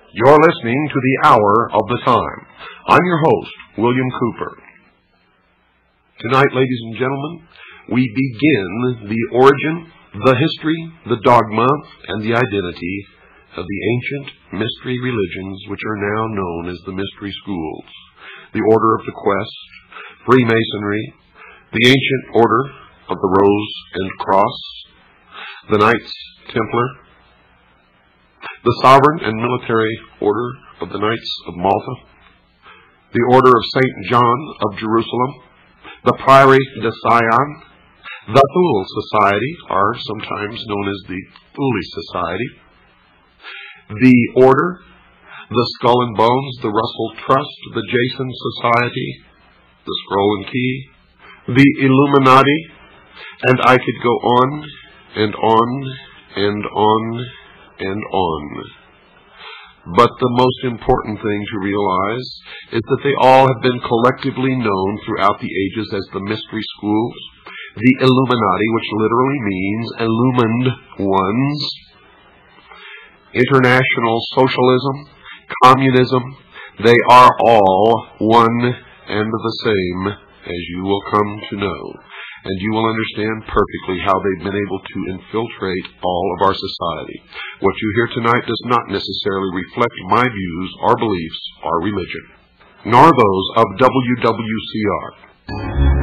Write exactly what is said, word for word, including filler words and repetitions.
You're listening to the Hour of the Time. I'm your host, William Cooper. Tonight, ladies and gentlemen, we begin the origin, the history, the dogma, and the identity of the ancient mystery religions which are now known as the mystery schools, the Order of the Quest, Freemasonry, the Ancient Order of the Rose and Cross, the Knights Templar, the Sovereign and Military Order of the Knights of Malta, the Order of Saint John of Jerusalem, the Prieuré de Sion, the Thule Society, or sometimes known as the Thule Society, the Order, the Skull and Bones, the Russell Trust, the Jason Society, the Scroll and Key, the Illuminati, and I could go on and on and on and on. But the most important thing to realize is that they all have been collectively known throughout the ages as the mystery schools, the Illuminati, which literally means illumined ones, international socialism, communism. They are all one and the same, as you will come to know. And you will understand perfectly how they've been able to infiltrate all of our society. What you hear tonight does not necessarily reflect my views or beliefs or religion, nor those of W W C R.